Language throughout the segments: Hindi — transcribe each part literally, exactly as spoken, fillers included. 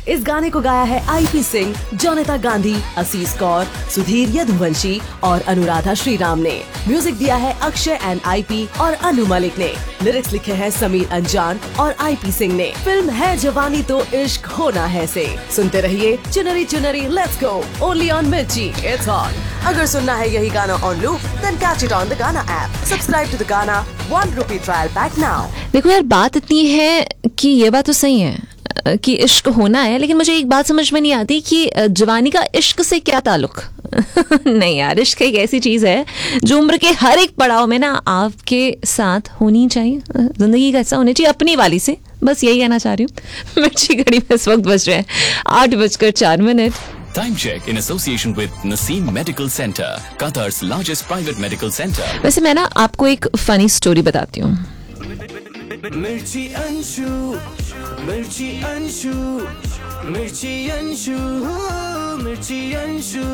इस गाने को गाया है आईपी सिंह, जोनिता गांधी, असीस कौर, सुधीर यदुवंशी और अनुराधा श्रीराम ने। म्यूजिक दिया है अक्षय एंड आईपी और अनु मलिक ने। लिरिक्स लिखे हैं समीर अंजान और आईपी सिंह ने। फिल्म है जवानी तो इश्क होना है से। सुनते रहिए चुनरी चुनरी, लेट्स गो, ओनली ऑन मिर्ची, इट्स ऑन। अगर सुनना है यही गाना on loop, then catch it on the गाना ऐप। सब्सक्राइब टू द गाना, one rupee trial pack now. देखो यार, बात इतनी है कि ये बात तो सही है कि इश्क होना है, लेकिन मुझे एक बात समझ में नहीं आती कि जवानी का इश्क से क्या ताल्लुक। नहीं यार, इश्क एक ऐसी चीज है जो उम्र के हर एक पड़ाव में ना आपके साथ होनी चाहिए। जिंदगी का हिस्सा होनी चाहिए, अपनी वाली से। बस यही कहना चाह रही हूँ। मिर्ची घड़ी में इस वक्त बज रहे हैं आठ बजकर चार minute. Time check in association with Naseem Medical Center, Qatar's largest private medical center. वैसे मैं ना आपको एक फनी स्टोरी बताती हूँ। मिर्ची अंशु, मिर्ची अंशु, मिर्ची अंशु, मिर्ची Anshu.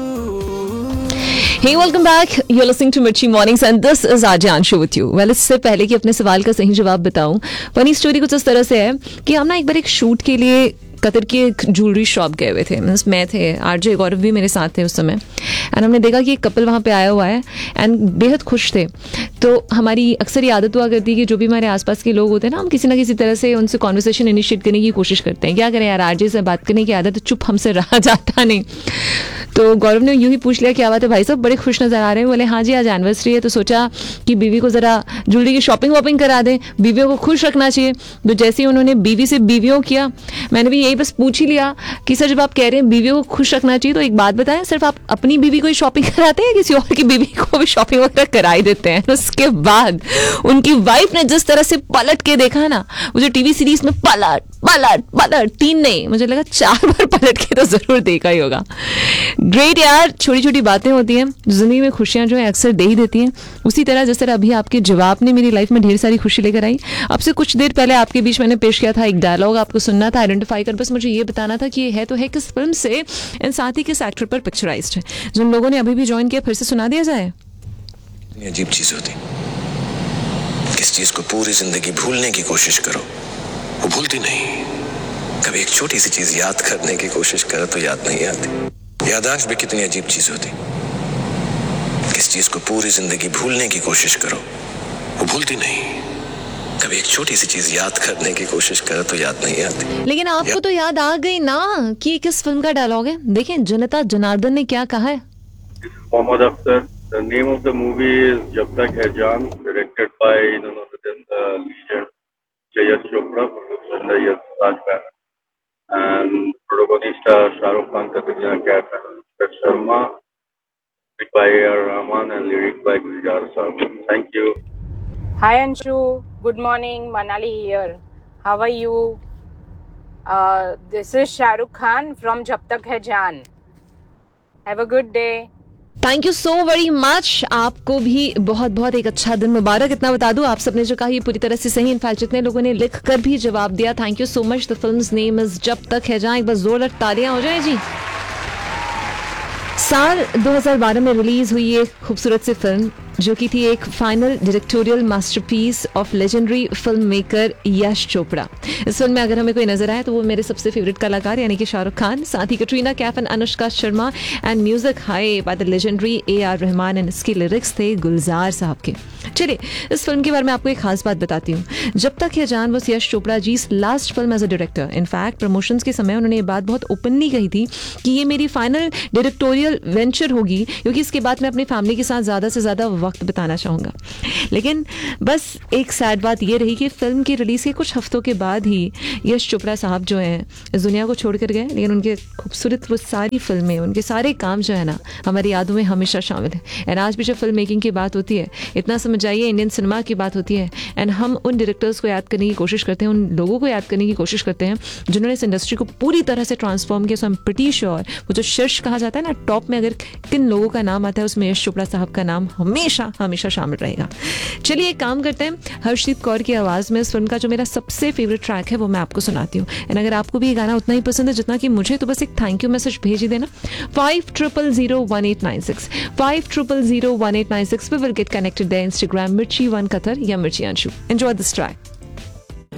Hey, welcome back. You're listening to Mirchi Mornings and this is Aarje Anshu with you. Well, इससे पहले कि अपने सवाल का सही जवाब बताऊं, फनी स्टोरी कुछ इस तरह से है कि हम ना एक बार एक शूट के लिए कतर की एक ज्वेलरी शॉप गए हुए थे। मीन्स मैं थे, आरजे गौरव भी मेरे साथ थे उस समय। एंड हमने देखा कि एक कपल वहाँ पे आया हुआ है एंड बेहद खुश थे। तो हमारी अक्सर ये आदत हुआ करती है कि जो भी हमारे आसपास के लोग होते हैं ना, हम किसी ना किसी तरह से उनसे कॉन्वर्सेशन इनिशिएट करने की कोशिश करते हैं। क्या करें यार, आरजे से बात करने की आदत है, चुप हमसे रहा जाता नहीं। तो गौरव ने यूं ही पूछ लिया, क्या बात है भाई साहब, बड़े खुश नजर आ रहे हैं। बोले हाँ जी, आज एनिवर्सरी है, तो सोचा कि बीवी को जरा ज्वेलरी की शॉपिंग वॉपिंग करा दें, बीवियों को खुश रखना चाहिए। तो जैसे ही उन्होंने बीवी से बीवियों किया, मैंने भी यही बस पूछ ही लिया कि सर, जब आप कह रहे हैं बीवियों को खुश रखना चाहिए, तो एक बात बताएं, सिर्फ आप अपनी बीवी को ही शॉपिंग कराते हैं, किसी और की बीवी को भी शॉपिंग वगैरह कराई देते हैं? उसके बाद उनकी वाइफ ने जिस तरह से पलट के देखा ना, वो जो टीवी सीरीज में पलट पलट पलट, तीन नहीं मुझे लगा चार बार पलट के तो जरूर देखा ही होगा। ग्रेट यार, छोटी छोटी बातें होती हैं जिंदगी में, खुशियां जो है अक्सर दे ही देती हैं। उसी तरह जिस तरह अभी आपके जवाब ने मेरी लाइफ में ढेर सारी खुशी लेकर आई। अब से कुछ देर पहले आपके बीच मैंने पेश किया था एक डायलॉग, आपको सुनना था, आइडेंटिफाई कर बस मुझे ये बताना था कि ये है तो है किस फिल्म से, एंड साथ ही किस एक्टर पर पिक्चराइज्ड है। जिन लोगों ने अभी भी ज्वाइन किया, फिर से सुना दिया जाए। अजीब चीज होती, किस चीज को पूरी जिंदगी भूलने की कोशिश करो, वो भूलती नहीं। कभी एक छोटी सी चीज याद करने की कोशिश करो तो याद नहीं आती। याददाश्त भी कितनी अजीब चीज होती, किस चीज को पूरी जिंदगी भूलने की कोशिश करो, वो भूलती नहीं। कभी एक छोटी सी चीज याद करने की कोशिश करो तो याद नहीं आती। लेकिन आपको या... तो याद आ गई ना कि किस फिल्म का डायलॉग है। देखें जोनिता जनार्दन ने क्या कहा है। Mohammad Akhtar, the name of the movie is जब तक है जान, directed by none other than the legend Yash Chopra, produced by Yash Raj and protagonist Shah Rukh Khan का दुनिया कैफ है, Sharma, music by A R Rahman and lyric by Gulzar Saab. Thank you. Hi Anshu, good morning, Manali here. How are you? Uh, this is Shah Rukh Khan from Jab Tak Hai Jaan. Have a good day. Thank you so very much. आपको भी बहुत बहुत एक अच्छा दिन मुबारक। इतना बता दूं, आप सबने जो कहा ये पूरी तरह से सही। इनफैक्ट जितने लोगों ने लिख कर भी जवाब दिया, thank you so much. The films name is जब तक है जहां। एक बार जोरदार तालियां हो जाए जी। साल दो हज़ार बारह में रिलीज हुई एक खूबसूरत सी फिल्म जो कि थी एक final directorial masterpiece of legendary film maker Yash Chopra. इस फिल्म में अगर हमें कोई नजर आए तो वो मेरे सबसे फेवरेट कलाकार यानी कि शाहरुख खान, साथ ही Katrina Kaif and Anushka Sharma, and music high by the legendary A R Rahman, and इसके लिरिक्स थे गुलजार साहब के। चलिए इस फिल्म के बारे में आपको एक खास बात बताती हूँ। जब तक है जान was Yash Chopra ji last film as a director. In fact promotions के समय उन्होंने ये बात बहुत ओपनली कही थी कि ये मेरी फाइनल डायरेक्टोरियल वेंचर होगी, क्योंकि इसके बाद मैं अपनी फैमिली के साथ ज़्यादा से ज़्यादा वक्त बिताना चाहूँगा। लेकिन बस एक सैड बात ये रही कि फिल्म की रिलीज के कुछ हफ्तों के बाद ही यश चोपड़ा साहब जो हैं इस दुनिया को छोड़ कर गए। लेकिन उनके खूबसूरत वो सारी फिल्में, उनके सारे काम जो है ना हमारी यादों में हमेशा शामिल है। एंड आज भी जब फिल्म मेकिंग की बात होती है, इतना समझ जाइए इंडियन सिनेमा की बात होती है, एंड हम उन डायरेक्टर्स को याद करने की कोशिश करते हैं, उन लोगों को याद करने की कोशिश करते हैं जिन्होंने इस इंडस्ट्री को पूरी तरह से ट्रांसफॉर्म किया। सो आई एम प्रीटी श्योर वो जो शीर्ष कहा जाता है ना, टॉप में अगर किन लोगों का नाम आता है उसमें यश चोपड़ा साहब का नाम हमेशा हमेशा शामिल रहेगा। चलिए एक काम करते हैं, हर्षदीप कौर की आवाज़ में इस फिल्म का जो मेरा सबसे फेवरेट ट्रैक है वो मैं आपको सुनाती हूँ। एंड अगर आपको भी ये गाना उतना ही पसंद है जितना कि मुझे, तो बस एक थैंक यू मैसेज भेज ही देना five triple zero one eight nine six five triple zero one eight nine six. We will get connected there. Instagram मिर्ची वन कतर या मिर्ची अंशु। Enjoy this track.